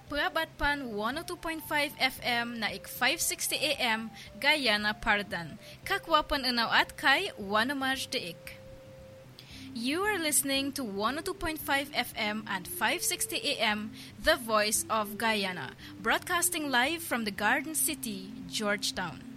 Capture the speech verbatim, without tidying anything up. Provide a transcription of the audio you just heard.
Purabatpan one oh two point five F M na ik five sixty A M Guyana Pardan. Kakwapan unaw at kay Wanamaj Deik. You are listening to one oh two point five F M and five sixty A M The Voice of Guyana, broadcasting live from the Garden City, Georgetown.